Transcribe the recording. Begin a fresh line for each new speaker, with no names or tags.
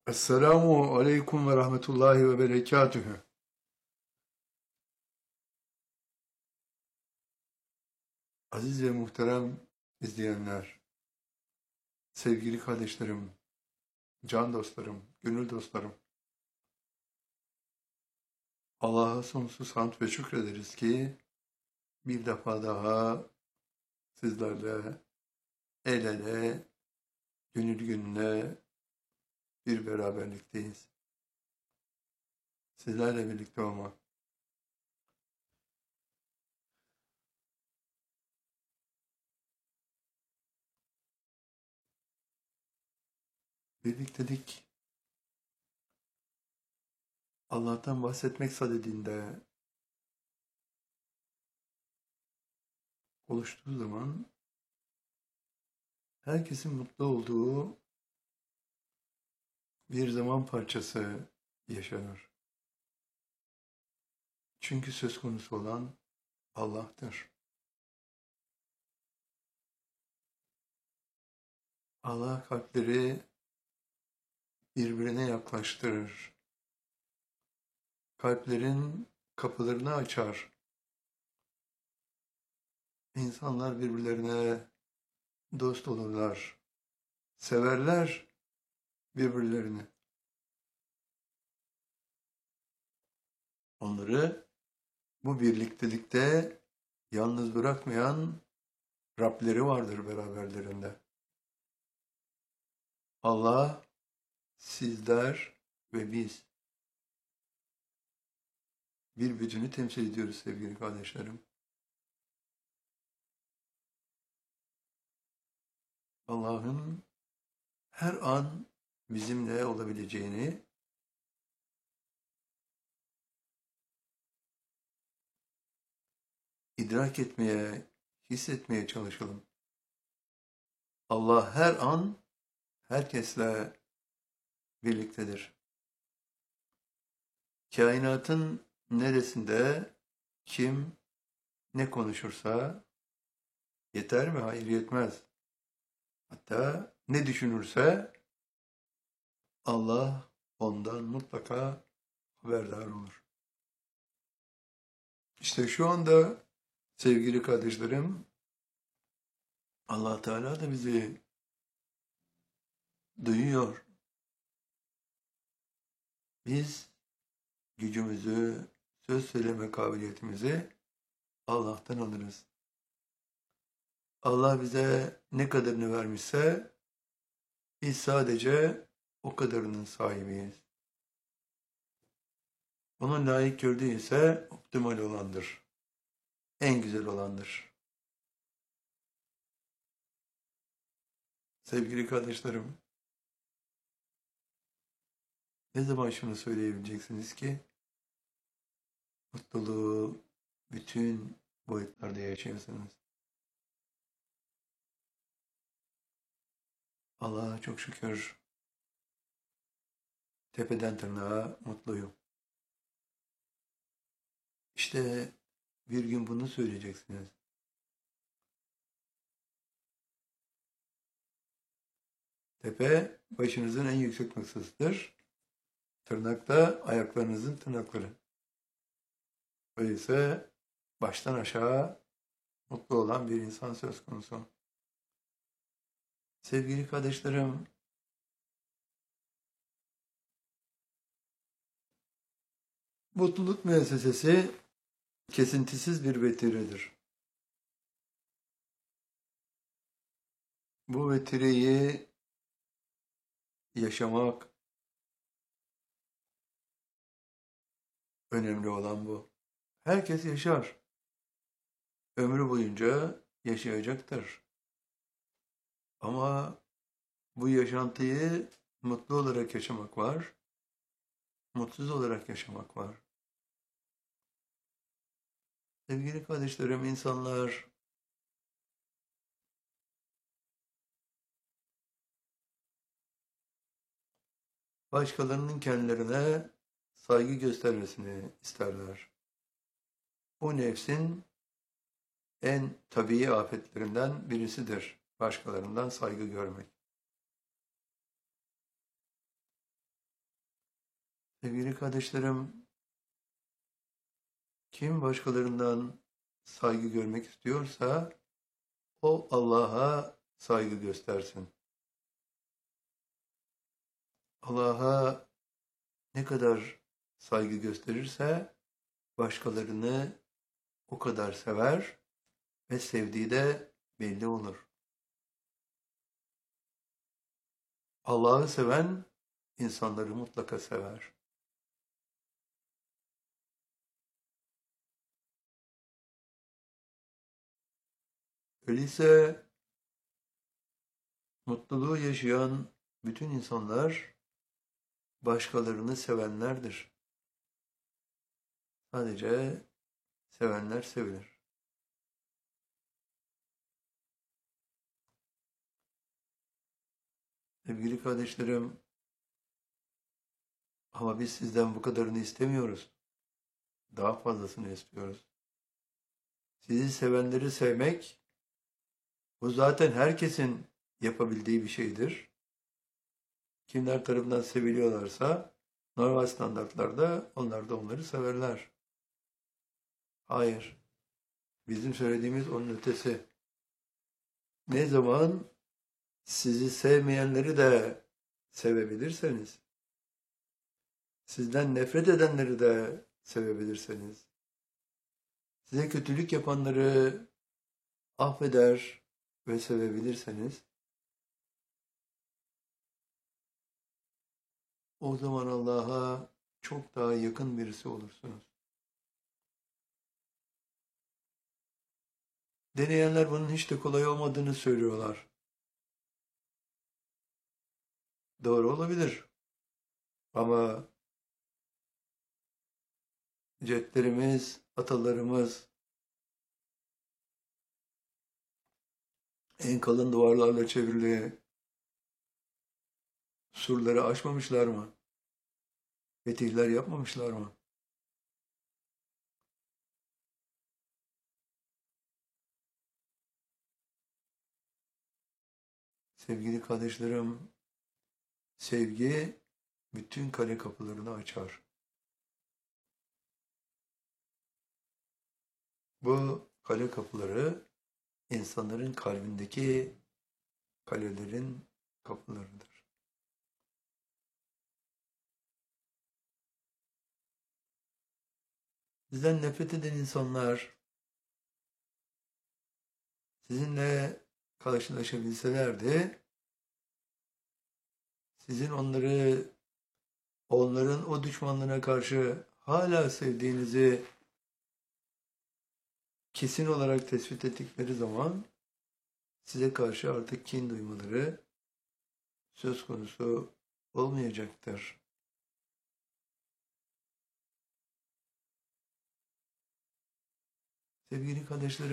Esselamu aleyküm ve rahmetullahi ve berekatühü. Aziz ve muhterem izleyenler, sevgili kardeşlerim, can dostlarım, gönül dostlarım. Allah'a sonsuz hamd ve şükrederiz ki bir defa daha sizlerle el ele, gönül gönüle bir beraberlikteyiz. Sizlerle birlikte olmak. Birliktelik Allah'tan bahsetmek sadedinde oluştuğu zaman herkesin mutlu olduğu bir zaman parçası yaşanır. Çünkü söz konusu olan Allah'tır. Allah kalpleri birbirine yaklaştırır. Kalplerin kapılarını açar. İnsanlar birbirlerine dost olurlar. Severler birbirlerini. Onları bu birliktelikte yalnız bırakmayan Rableri vardır beraberlerinde. Allah, sizler ve biz bir bütünü temsil ediyoruz sevgili kardeşlerim. Allah'ın her an bizimle olabileceğini, idrak etmeye, hissetmeye çalışalım. Allah her an herkesle birliktedir. Kainatın neresinde kim ne konuşursa yeter mi? Hayır, yetmez. Hatta ne düşünürse Allah ondan mutlaka haberdar olur. İşte şu anda sevgili kardeşlerim, Allah Teala da bizi duyuyor. Biz gücümüzü, söz söyleme kabiliyetimizi Allah'tan alırız. Allah bize ne kadarını vermişse biz sadece o kadarının sahibiyiz. Onun layık gördüğü ise optimal olandır. En güzel olandır. Sevgili kardeşlerim, ne zaman şunu söyleyebileceksiniz ki mutluluğu bütün boyutlarda yaşıyorsunuz. Allah'a çok şükür tepeden tırnağa mutluyum. İşte bir gün bunu söyleyeceksiniz. Tepe başınızın en yüksek noktasıdır. Tırnak da ayaklarınızın tırnakları. Öyleyse baştan aşağı mutlu olan bir insan söz konusu. Sevgili kardeşlerim, mutluluk müessesesi kesintisiz bir vetiredir. Bu vetireyi yaşamak önemli olan bu. Herkes yaşar. Ömrü boyunca yaşayacaktır. Ama bu yaşantıyı mutlu olarak yaşamak var, mutsuz olarak yaşamak var. Sevgili kardeşlerim, insanlar başkalarının kendilerine saygı göstermesini isterler. Bu nefsin en tabii afetlerinden birisidir. Başkalarından saygı görmek. Sevgili kardeşlerim, kim başkalarından saygı görmek istiyorsa o Allah'a saygı göstersin. Allah'a ne kadar saygı gösterirse başkalarını o kadar sever ve sevdiği de belli olur. Allah'ı seven insanları mutlaka sever. Öyleyse mutluluğu yaşayan bütün insanlar başkalarını sevenlerdir. Sadece sevenler sevilir. Sevgili kardeşlerim, ama biz sizden bu kadarını istemiyoruz. Daha fazlasını istiyoruz. Sizi sevenleri sevmek, bu zaten herkesin yapabildiği bir şeydir. Kimler tarafından seviliyorlarsa, normal standartlarda onlar da onları severler. Hayır, bizim söylediğimiz onun ötesi. Ne zaman sizi sevmeyenleri de sevebilirseniz, sizden nefret edenleri de sevebilirseniz, size kötülük yapanları affeder ve sevebilirseniz, o zaman Allah'a çok daha yakın birisi olursunuz. Deneyenler bunun hiç de kolay olmadığını söylüyorlar. Doğru olabilir. Ama cedlerimiz, atalarımız en kalın duvarlarla çevrili surları aşmamışlar mı? Fetihler yapmamışlar mı? Sevgili kardeşlerim, sevgi bütün kale kapılarını açar. Bu kale kapıları insanların kalbindeki kalelerin kapılarıdır. Sizden nefret eden insanlar sizinle karşılaşabilselerdi, sizin onların o düşmanlığına karşı hala sevdiğinizi kesin olarak tespit ettikleri zaman size karşı artık kin duymaları söz konusu olmayacaktır. Sevgili kardeşlerim,